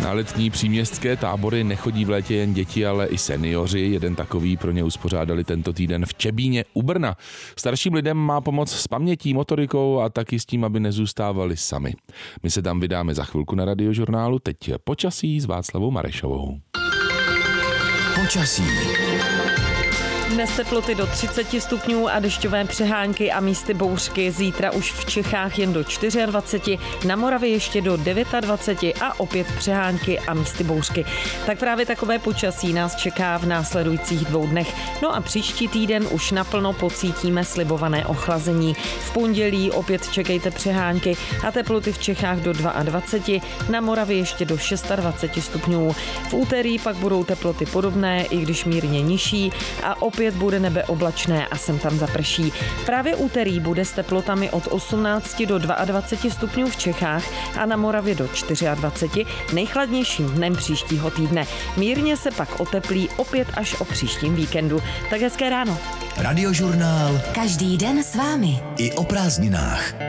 Na letní příměstské tábory nechodí v létě jen děti, ale i seniori. Jeden takový pro ně uspořádali tento týden v Čebíně u Brna. Starším lidem má pomoc s pamětí, motorikou a taky s tím, aby nezůstávali sami. My se tam vydáme za chvilku na Radiožurnálu, teď počasí s Václavou Marešovou. Počasí. Dnes teploty do 30 stupňů a dešťové přehánky a místy bouřky. Zítra už v Čechách jen do 24, na Moravě ještě do 29 a opět přehánky a místy bouřky. Tak právě takové počasí nás čeká v následujících 2 dnech. No a příští týden už naplno pocítíme slibované ochlazení. V pondělí opět čekejte přehánky a teploty v Čechách do 22, na Moravě ještě do 26 stupňů. V úterý pak budou teploty podobné, i když mírně nižší a opět bude nebe oblačné a sem tam zaprší. Právě úterý bude s teplotami od 18 do 22 stupňů v Čechách a na Moravě do 24, nejchladnějším dnem příštího týdne. Mírně se pak oteplí opět až o příštím víkendu. Tak hezké ráno. Radiožurnál. Každý den s vámi. I o prázdninách.